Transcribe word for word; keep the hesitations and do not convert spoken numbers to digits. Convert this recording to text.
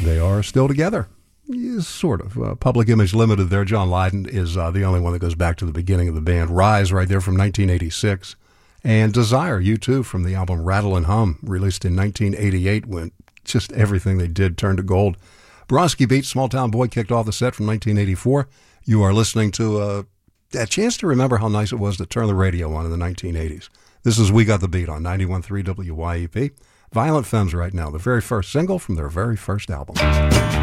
They are still together. Yeah, sort of. Uh, Public Image Limited there. John Lydon is uh, the only one that goes back to the beginning of the band. Rise right there from nineteen eighty-six. And Desire, U two, from the album Rattle and Hum, released in nineteen eighty-eight, when just everything they did turned to gold. Bronski Beat, Small Town Boy, kicked off the set from nineteen eighty-four. You are listening to uh, a chance to remember how nice it was to turn the radio on in the nineteen eighties. This is We Got the Beat on ninety-one point three W Y E P. Violent Femmes right now, the very first single from their very first album.